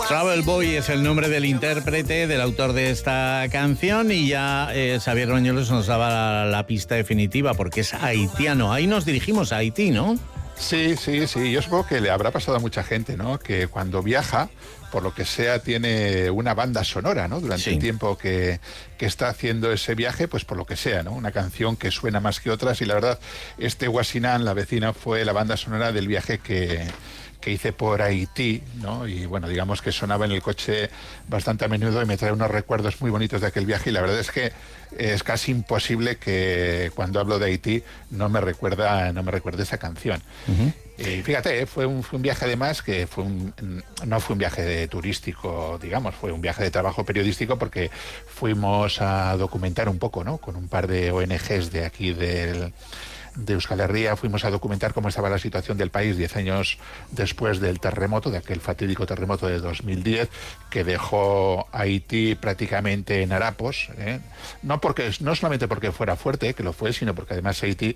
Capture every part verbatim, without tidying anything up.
Travel Boy es el nombre del intérprete, del autor de esta canción, y ya eh, Xavier Bañuelos nos daba la, la pista definitiva porque es haitiano. Ahí nos dirigimos a Haití, ¿no? Sí, sí, sí. Yo supongo que le habrá pasado a mucha gente, ¿no? Que cuando viaja, por lo que sea, tiene una banda sonora, ¿no? Durante sí. el tiempo que, que está haciendo ese viaje, pues por lo que sea, ¿no? Una canción que suena más que otras, y la verdad, este Guasinán, la vecina, fue la banda sonora del viaje que... que hice por Haití, ¿no? Y bueno, digamos que sonaba en el coche bastante a menudo y me trae unos recuerdos muy bonitos de aquel viaje, y la verdad es que es casi imposible que cuando hablo de Haití no me recuerda, no me recuerde esa canción. Uh-huh. Y fíjate, fue un, fue un viaje además que fue un, no fue un viaje de turístico, digamos, fue un viaje de trabajo periodístico, porque fuimos a documentar un poco, ¿no? Con un par de O N Ges de aquí del... de Euskal Herria, fuimos a documentar cómo estaba la situación del país diez años después del terremoto, de aquel fatídico terremoto de dos mil diez, que dejó Haití prácticamente en harapos, ¿eh? No porque, no solamente porque fuera fuerte, que lo fue, sino porque además Haití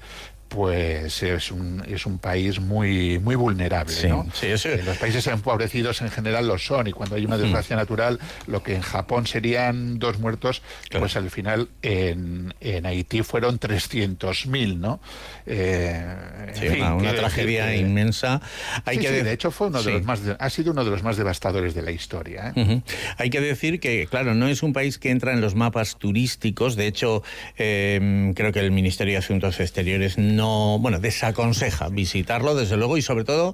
pues es un, es un país muy, muy vulnerable, sí, ¿no? Sí, sí. Eh, los países empobrecidos en general lo son, y cuando hay una desgracia mm. natural, lo que en Japón serían dos muertos, claro, pues al final en, en Haití fueron trescientos mil, ¿no? Eh, sí, fin, una, una tragedia que, inmensa. Hay sí, que sí, de... de hecho fue uno de sí. los más, ha sido uno de los más devastadores de la historia, ¿eh? Uh-huh. Hay que decir que, claro, no es un país que entra en los mapas turísticos. De hecho, eh, creo que el Ministerio de Asuntos Exteriores no No, bueno, desaconseja visitarlo, desde luego, y sobre todo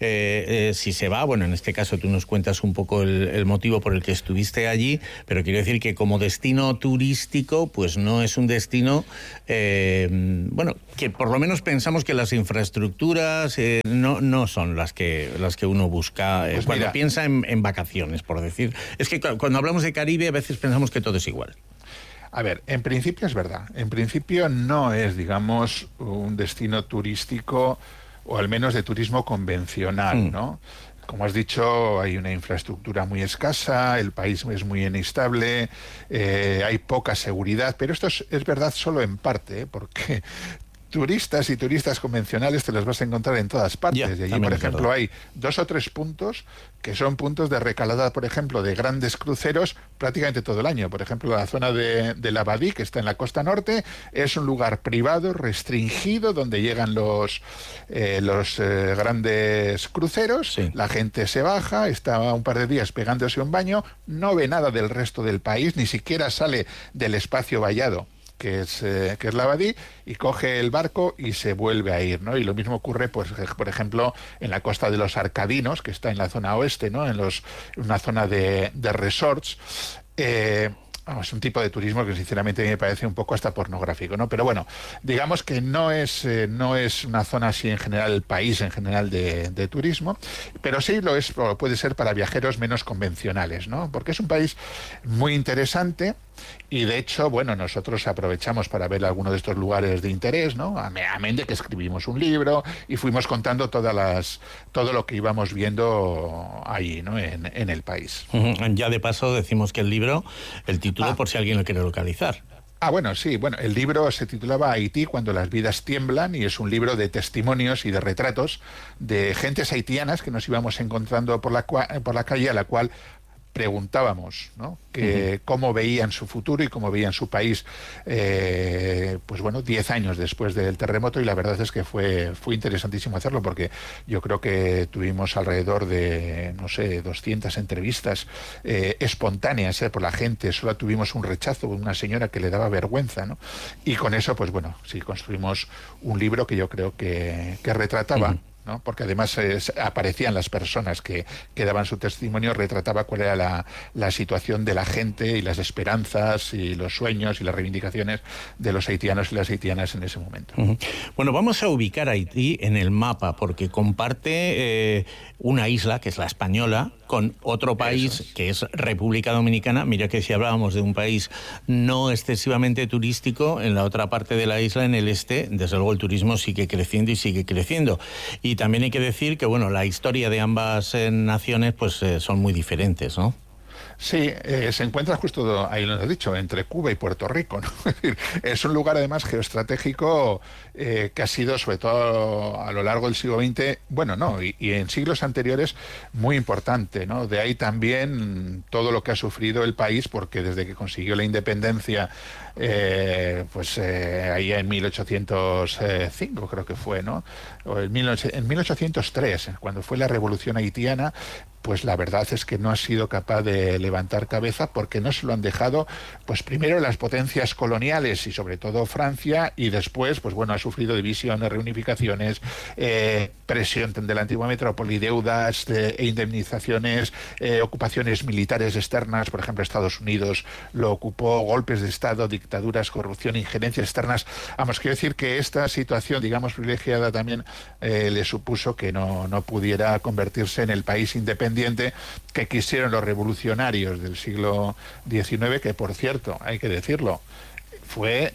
eh, eh, si se va, bueno, en este caso tú nos cuentas un poco el, el motivo por el que estuviste allí, pero quiero decir que como destino turístico, pues no es un destino, eh, bueno, que por lo menos pensamos que las infraestructuras eh, no, no son las que, las que uno busca eh, pues cuando mira, piensa en, en vacaciones, por decir. Es que cuando hablamos de Caribe a veces pensamos que todo es igual. A ver, en principio es verdad. En principio no es, digamos, un destino turístico, o al menos de turismo convencional, mm. ¿no? Como has dicho, hay una infraestructura muy escasa, el país es muy inestable, eh, hay poca seguridad, pero esto es, es verdad solo en parte, ¿eh? Porque turistas y turistas convencionales te los vas a encontrar en todas partes. Yeah, y allí, por ejemplo, hay dos o tres puntos que son puntos de recalada, por ejemplo, de grandes cruceros prácticamente todo el año. Por ejemplo, la zona de, de la Badí, que está en la costa norte, es un lugar privado, restringido, donde llegan los, eh, los eh, grandes cruceros. Sí. La gente se baja, está un par de días pegándose un baño, no ve nada del resto del país, ni siquiera sale del espacio vallado, que es, eh, que es la Badí, y coge el barco y se vuelve a ir, ¿no? Y lo mismo ocurre, pues, por ejemplo, en la costa de los Arcadinos, que está en la zona oeste, ¿no? En los, una zona de, de resorts. Eh, Vamos, es un tipo de turismo que sinceramente me parece un poco hasta pornográfico, ¿no? Pero bueno, digamos que no es, eh, no es una zona así en general, el país en general de, de turismo, pero sí lo es, o puede ser para viajeros menos convencionales, ¿no? Porque es un país muy interesante, y de hecho, bueno, nosotros aprovechamos para ver algunos de estos lugares de interés, ¿no? Amén de que escribimos un libro y fuimos contando todas las, todo lo que íbamos viendo allí, ¿no? En, en el país. Ya de paso decimos que el libro, el título, ah. por si alguien lo quiere localizar. Ah, bueno, sí, bueno, el libro se titulaba Haití cuando las vidas tiemblan, y es un libro de testimonios y de retratos de gentes haitianas que nos íbamos encontrando por la, por la calle, a la cual preguntábamos, ¿no? Que, uh-huh. cómo veían su futuro y cómo veían su país, eh, pues bueno, diez años después del terremoto, y la verdad es que fue, fue interesantísimo hacerlo, porque yo creo que tuvimos alrededor de, no sé, doscientas entrevistas eh, espontáneas eh, por la gente. Solo tuvimos un rechazo de una señora que le daba vergüenza, ¿no? Y con eso, pues bueno, sí, construimos un libro que yo creo que, que retrataba, uh-huh. ¿no? Porque además eh, aparecían las personas que, que daban su testimonio, retrataba cuál era la, la situación de la gente y las esperanzas y los sueños y las reivindicaciones de los haitianos y las haitianas en ese momento. Uh-huh. Bueno, vamos a ubicar a Haití en el mapa, porque comparte eh, una isla, que es la Española, con otro país es. que es República Dominicana. Mira que si hablábamos de un país no excesivamente turístico, en la otra parte de la isla, en el este, desde luego el turismo sigue creciendo y sigue creciendo. Y Y también hay que decir que, bueno, la historia de ambas eh, naciones pues eh, son muy diferentes, ¿no? Sí, eh, se encuentra justo, ahí lo has dicho, entre Cuba y Puerto Rico, ¿no? Es decir, es un lugar además geoestratégico eh, que ha sido, sobre todo a lo largo del siglo veinte, bueno, no, y, y en siglos anteriores, muy importante, ¿no? De ahí también todo lo que ha sufrido el país, porque desde que consiguió la independencia, eh, pues eh, ahí en mil ochocientos cinco creo que fue, ¿no? O en, mil ochocientos tres, cuando fue la revolución haitiana, pues la verdad es que no ha sido capaz de levantar cabeza porque no se lo han dejado, pues primero las potencias coloniales y sobre todo Francia, y después, pues bueno, ha sufrido divisiones, reunificaciones, eh, presión de la antigua metrópoli, deudas de, e indemnizaciones, eh, ocupaciones militares externas, por ejemplo, Estados Unidos lo ocupó, golpes de Estado, dictaduras, corrupción, injerencias externas. Vamos, quiero decir que esta situación, digamos, privilegiada también eh, le supuso que no, no pudiera convertirse en el país independiente que quisieron los revolucionarios del siglo diecinueve, que por cierto, hay que decirlo, fue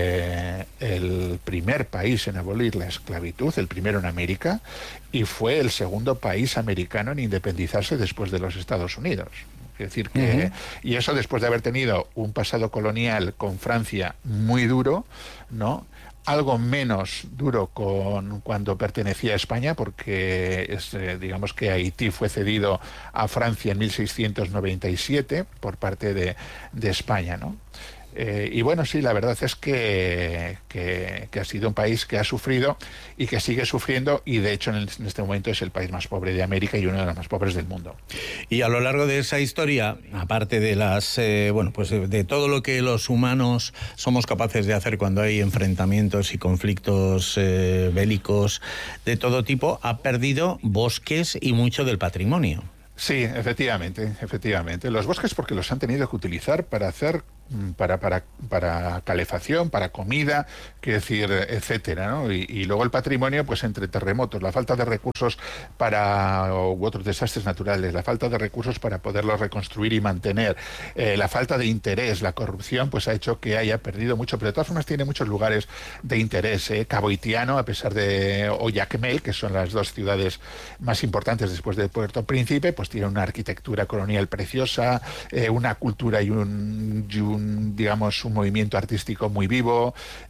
eh, el primer país en abolir la esclavitud, el primero en América, y fue el segundo país americano en independizarse después de los Estados Unidos. Es decir, que, uh-huh. y eso después de haber tenido un pasado colonial con Francia muy duro, ¿no? Algo menos duro con cuando pertenecía a España, porque es, eh, digamos que Haití fue cedido a Francia en mil seiscientos noventa y siete por parte de, de España, ¿no? Eh, y bueno, sí, la verdad es que, que, que ha sido un país que ha sufrido y que sigue sufriendo, y de hecho en, el, en este momento es el país más pobre de América y uno de los más pobres del mundo. Y a lo largo de esa historia, aparte de las eh, bueno, pues de, de todo lo que los humanos somos capaces de hacer cuando hay enfrentamientos y conflictos eh, bélicos de todo tipo, ha perdido bosques y mucho del patrimonio. Sí, efectivamente, efectivamente. Los bosques porque los han tenido que utilizar para hacer Para, para, para calefacción, para comida, quiero decir, etcétera, ¿no? Y, y luego el patrimonio, pues entre terremotos, la falta de recursos para, u otros desastres naturales, la falta de recursos para poderlos reconstruir y mantener, eh, la falta de interés, la corrupción, pues ha hecho que haya perdido mucho, pero de todas formas tiene muchos lugares de interés, ¿eh? Cabo Haitiano, a pesar de, o Jacmel, que son las dos ciudades más importantes después de Puerto Príncipe, pues tiene una arquitectura colonial preciosa, eh, una cultura y un, y un Un, digamos, un movimiento artístico muy vivo.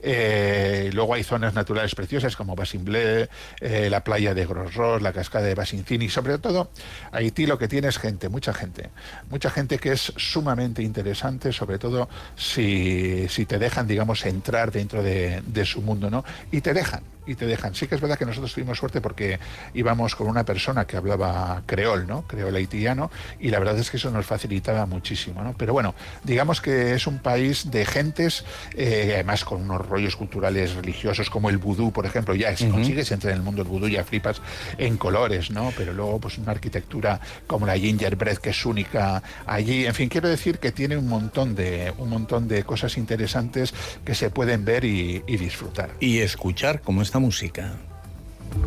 Eh, luego hay zonas naturales preciosas como Basin-Bleu, eh, la playa de Gros-Ross, la cascada de Basin-Cini. Sobre todo, Haití lo que tiene es gente, mucha gente. Mucha gente que es sumamente interesante, sobre todo si, si te dejan, digamos, entrar dentro de, de su mundo, ¿no? Y te dejan. Y te dejan. Sí que es verdad que nosotros tuvimos suerte porque íbamos con una persona que hablaba creol, ¿no? Creol haitiano, y la verdad es que eso nos facilitaba muchísimo, ¿no? Pero bueno, digamos que es un país de gentes, eh, además con unos rollos culturales religiosos como el vudú, por ejemplo. Ya si uh-huh. consigues entrar en el mundo del vudú ya flipas en colores, ¿no? Pero luego pues una arquitectura como la gingerbread, que es única allí. En fin, quiero decir que tiene un montón de, un montón de cosas interesantes que se pueden ver y, y disfrutar. Y escuchar, como esta música.